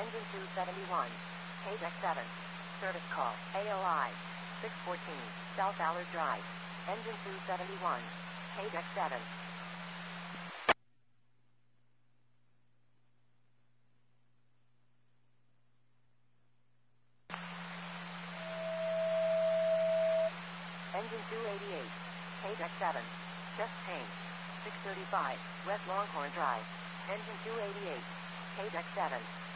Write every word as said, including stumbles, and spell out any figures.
Engine two seventy-one. K deck seven. Service call. A O I. six fourteen. South Allard Drive. Engine two seventy-one. K deck seven. Engine two eighty-eight. K deck seven. Chest change. six thirty-five. West Longhorn Drive. Engine two eighty-eight. K deck seven.